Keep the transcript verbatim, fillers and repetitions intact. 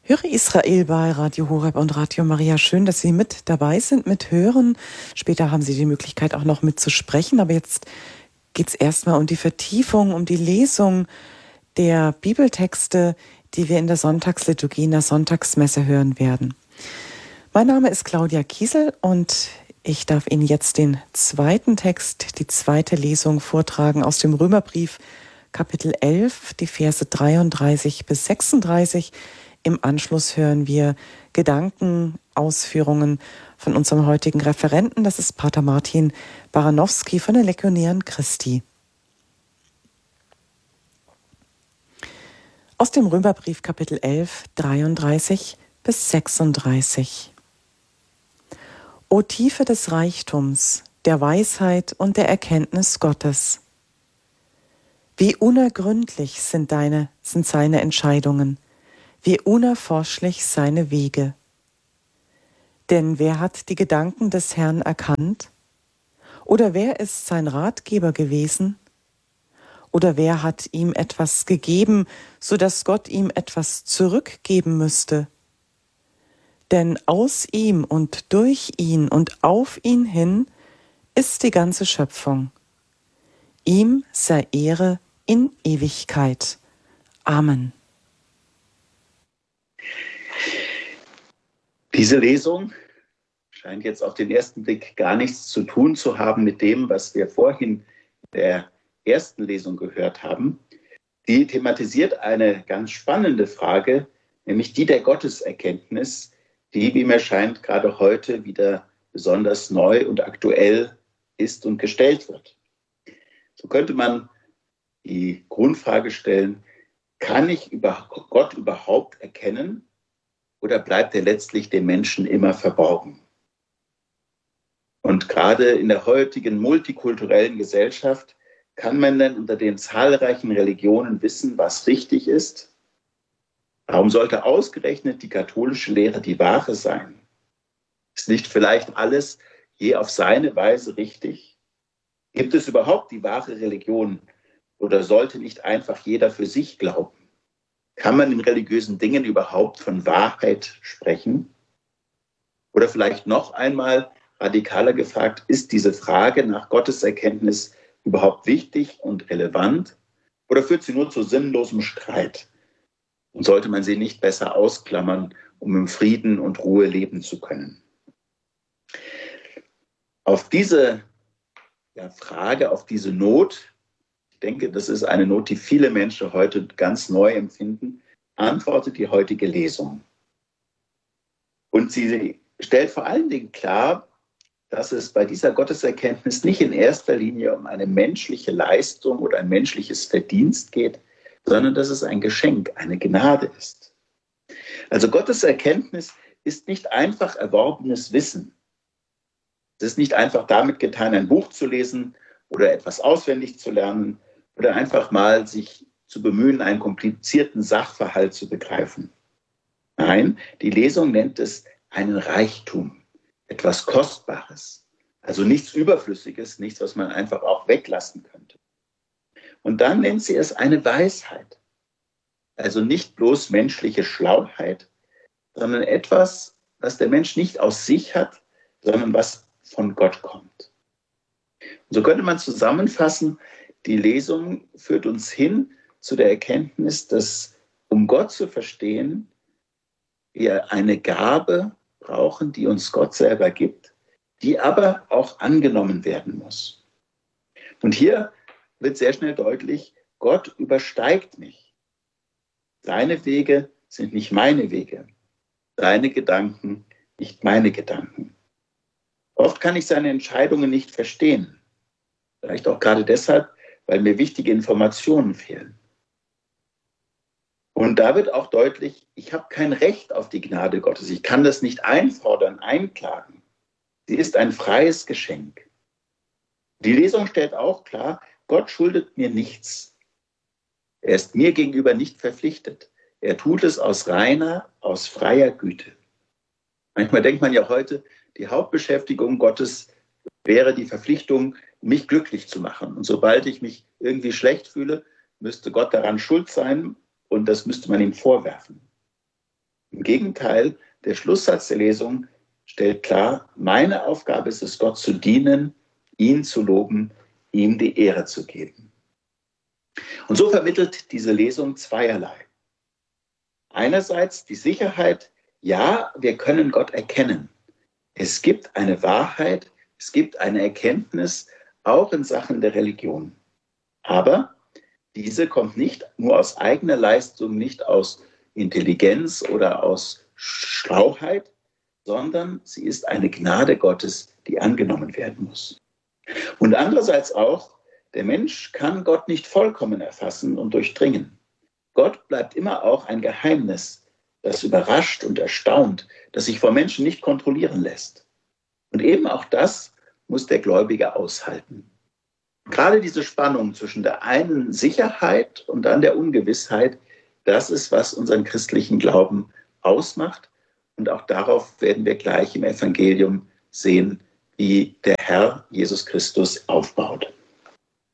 Höre Israel bei Radio Horeb und Radio Maria. Schön, dass Sie mit dabei sind, mit Hören. Später haben Sie die Möglichkeit auch noch mitzusprechen. Aber jetzt geht es erstmal um die Vertiefung, um die Lesung der Bibeltexte, die wir in der Sonntagsliturgie, in der Sonntagsmesse hören werden. Mein Name ist Claudia Kiesel und ich darf Ihnen jetzt den zweiten Text, die zweite Lesung vortragen aus dem Römerbrief, Kapitel elf, die Verse dreiunddreißig bis sechsunddreißig. Im Anschluss hören wir Gedanken, Ausführungen von unserem heutigen Referenten. Das ist Pater Martin Baranowski von den Legionären Christi. Aus dem Römerbrief Kapitel elf, dreiunddreißig bis sechsunddreißig. O Tiefe des Reichtums, der Weisheit und der Erkenntnis Gottes! Wie unergründlich sind deine, sind seine Entscheidungen, wie unerforschlich seine Wege. Denn wer hat die Gedanken des Herrn erkannt? Oder wer ist sein Ratgeber gewesen? Oder wer hat ihm etwas gegeben, so dass Gott ihm etwas zurückgeben müsste? Denn aus ihm und durch ihn und auf ihn hin ist die ganze Schöpfung. Ihm sei Ehre in Ewigkeit. Amen. Diese Lesung scheint jetzt auf den ersten Blick gar nichts zu tun zu haben mit dem, was wir vorhin in der ersten Lesung gehört haben. Die thematisiert eine ganz spannende Frage, nämlich die der Gotteserkenntnis, die, wie mir scheint, gerade heute wieder besonders neu und aktuell ist und gestellt wird. So könnte man die Grundfrage stellen: Kann ich über Gott überhaupt erkennen? Oder bleibt er letztlich dem Menschen immer verborgen? Und gerade in der heutigen multikulturellen Gesellschaft kann man denn unter den zahlreichen Religionen wissen, was richtig ist? Warum sollte ausgerechnet die katholische Lehre die wahre sein? Ist nicht vielleicht alles je auf seine Weise richtig? Gibt es überhaupt die wahre Religion? Oder sollte nicht einfach jeder für sich glauben? Kann man in religiösen Dingen überhaupt von Wahrheit sprechen? Oder vielleicht noch einmal radikaler gefragt, ist diese Frage nach Gotteserkenntnis überhaupt wichtig und relevant? Oder führt sie nur zu sinnlosem Streit? Und sollte man sie nicht besser ausklammern, um im Frieden und Ruhe leben zu können? Auf diese ja, Frage, auf diese Not, ich denke, das ist eine Not, die viele Menschen heute ganz neu empfinden, antwortet die heutige Lesung. Und sie stellt vor allen Dingen klar, dass es bei dieser Gotteserkenntnis nicht in erster Linie um eine menschliche Leistung oder ein menschliches Verdienst geht, sondern dass es ein Geschenk, eine Gnade ist. Also Gotteserkenntnis ist nicht einfach erworbenes Wissen. Es ist nicht einfach damit getan, ein Buch zu lesen oder etwas auswendig zu lernen, oder einfach mal sich zu bemühen, einen komplizierten Sachverhalt zu begreifen. Nein, die Lesung nennt es einen Reichtum, etwas Kostbares. Also nichts Überflüssiges, nichts, was man einfach auch weglassen könnte. Und dann nennt sie es eine Weisheit. Also nicht bloß menschliche Schlauheit, sondern etwas, was der Mensch nicht aus sich hat, sondern was von Gott kommt. Und so könnte man zusammenfassen, die Lesung führt uns hin zu der Erkenntnis, dass, um Gott zu verstehen, wir eine Gabe brauchen, die uns Gott selber gibt, die aber auch angenommen werden muss. Und hier wird sehr schnell deutlich, Gott übersteigt mich. Seine Wege sind nicht meine Wege, seine Gedanken nicht meine Gedanken. Oft kann ich seine Entscheidungen nicht verstehen. Vielleicht auch gerade deshalb, weil mir wichtige Informationen fehlen. Und da wird auch deutlich, ich habe kein Recht auf die Gnade Gottes. Ich kann das nicht einfordern, einklagen. Sie ist ein freies Geschenk. Die Lesung stellt auch klar, Gott schuldet mir nichts. Er ist mir gegenüber nicht verpflichtet. Er tut es aus reiner, aus freier Güte. Manchmal denkt man ja heute, die Hauptbeschäftigung Gottes wäre die Verpflichtung, mich glücklich zu machen. Und sobald ich mich irgendwie schlecht fühle, müsste Gott daran schuld sein und das müsste man ihm vorwerfen. Im Gegenteil, der Schlusssatz der Lesung stellt klar, meine Aufgabe ist es, Gott zu dienen, ihn zu loben, ihm die Ehre zu geben. Und so vermittelt diese Lesung zweierlei. Einerseits die Sicherheit, ja, wir können Gott erkennen. Es gibt eine Wahrheit, es gibt eine Erkenntnis, auch in Sachen der Religion. Aber diese kommt nicht nur aus eigener Leistung, nicht aus Intelligenz oder aus Schlauheit, sondern sie ist eine Gnade Gottes, die angenommen werden muss. Und andererseits auch, der Mensch kann Gott nicht vollkommen erfassen und durchdringen. Gott bleibt immer auch ein Geheimnis, das überrascht und erstaunt, das sich vor Menschen nicht kontrollieren lässt. Und eben auch das muss der Gläubige aushalten. Gerade diese Spannung zwischen der einen Sicherheit und dann der Ungewissheit, das ist, was unseren christlichen Glauben ausmacht. Und auch darauf werden wir gleich im Evangelium sehen, wie der Herr Jesus Christus aufbaut.